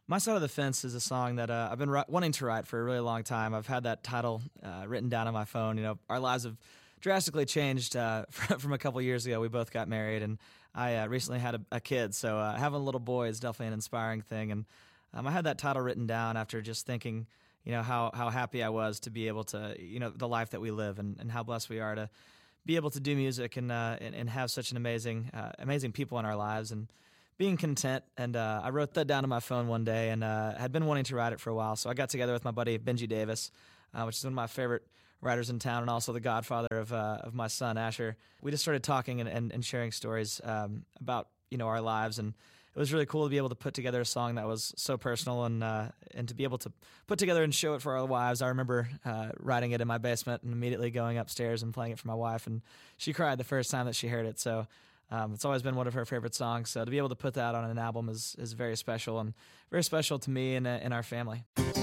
My Side of the Fence is a song that I've been wanting to write for a really long time. I've had that title written down on my phone. You know, our lives have drastically changed from a couple years ago. We both got married, and I recently had a kid. So having a little boy is definitely an inspiring thing. And I had that title written down after just thinking, you know, how happy I was to be able to, you know, the life that we live, and how blessed we are to be able to do music and have such an amazing people in our lives, and being content. And I wrote that down on my phone one day, and had been wanting to write it for a while. So I got together with my buddy Benji Davis, which is one of my favorite writers in town, and also the godfather of my son Asher. We just started talking and sharing stories about, you know, our lives, and it was really cool to be able to put together a song that was so personal, and to be able to put together and show it for our wives. I remember writing it in my basement and immediately going upstairs and playing it for my wife, and she cried the first time that she heard it. So it's always been one of her favorite songs. So to be able to put that on an album is very special, and very special to me and our family.